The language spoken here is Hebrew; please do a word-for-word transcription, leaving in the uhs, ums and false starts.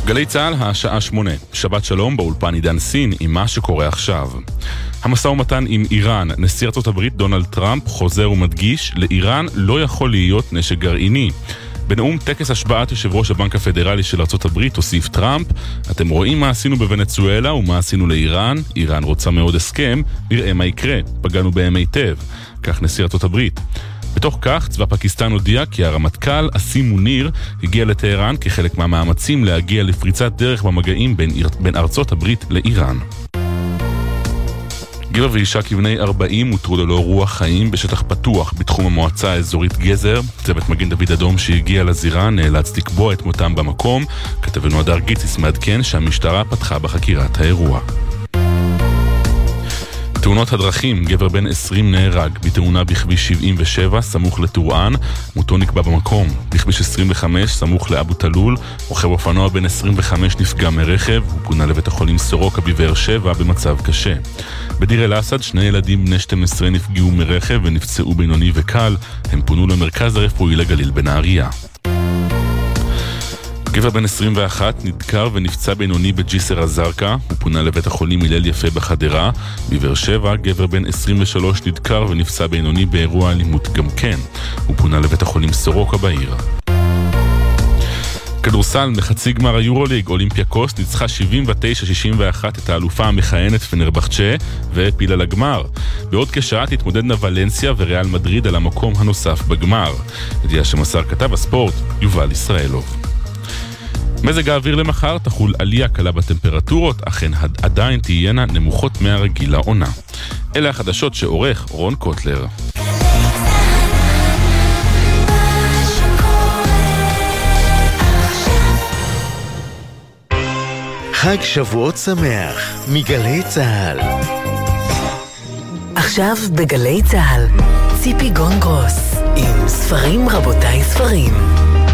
גלי צהל, השעה שמונה. שבת שלום, באולפן עידן סין עם מה שקורה עכשיו. המשא ומתן עם איראן. נשיא ארצות הברית דונלד טראמפ חוזר ומדגיש, לאיראן לא יכול להיות נשק גרעיני. בנאום טקס השבעת יושב ראש הבנק הפדרלי של ארצות הברית הוסיף טראמפ, אתם רואים מה עשינו בוונצואלה ומה עשינו לאיראן, איראן רוצה מאוד הסכם, נראה מה יקרה, פגענו בהם היטב. כך נשיא ארצות הברית. בתוך כך, צבא פקיסטן הודיע כי הרמטכ"ל אסים מוניר הגיע לטהרן כחלק מהמאמצים להגיע לפריצת דרך במגעים בין, בין ארצות הברית לאיראן. גבר ואישה כבני ארבעים הותרו ללא רוח חיים בשטח פתוח בתחום המועצה האזורית גזר. צוות מגן דוד אדום שהגיע לזירה נאלץ לקבוע את מותם במקום. כתבנו הדר גיציס מעדכן שהמשטרה פתחה בחקירת האירוע. תאונות הדרכים, גבר בן עשרים נהרג בתאונה בכביש שבעים ושבע סמוך לטורען, מותו נקבע במקום. בכביש עשרים וחמש סמוך לאבו תלול, רוכב אופנוע בן עשרים וחמש נפגע מרכב, הוא פונה לבית החולים סורוקה בבאר שבע במצב קשה. בדיר אל אסד שני ילדים בני שתים עשרה נפגעו מרכב ונפצעו בינוני וקל, הם פונו למרכז הרפואי לגליל בנהריה. גבר בן עשרים ואחת נדקר ונפצע בינוני בג'יסר א-זרקא, הוא פונה לבית החולים הלל יפה בחדרה. בבאר שבע גבר בן עשרים ושלוש נדקר ונפצע בינוני באירוע אלימות גם כן, הוא פונה לבית החולים סורוקה בעיר. כדורסל, מחצי גמר היורוליג, אולימפיאקוס ניצחה שבעים ותשע שישים ואחת את האלופה המכהנת פנרבחצ'ה והפילה לגמר. בעוד כשעה תתמודדנה ולנסיה וריאל מדריד על המקום הנוסף בגמר. ידיעה שמסר כתב הספורט יובל ישראלוב. מזג האוויר למחר תחול עלייה קלה בטמפרטורות, אכן עדיין תהיינה נמוכות מהרגיל לעונה. אלה החדשות שעורך רון קוטלר. חג שבועות שמח מגלי צהל. עכשיו בגלי צהל ציפי גונגרוס עם ספרים רבותיי ספרים.